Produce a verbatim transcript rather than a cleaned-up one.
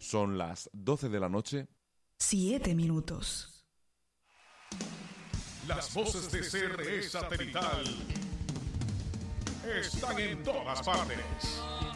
Son las doce de la noche. Siete minutos. Las voces de C R E Satelital están en todas partes.